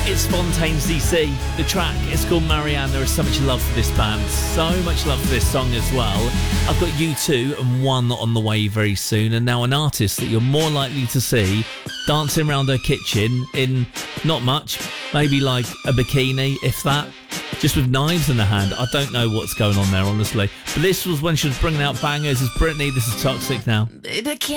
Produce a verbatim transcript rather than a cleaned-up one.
It's Fontaines D C. The track is called Marianne. There is so much love for this band, so much love for this song as well. I've got U two and One on the way very soon, and now an artist that you're more likely to see dancing around her kitchen in not much, maybe like a bikini, if that, just with knives in her hand. I don't know what's going on there, honestly. But this was when she was bringing out bangers. It's Britney. This is Toxic now. Baby,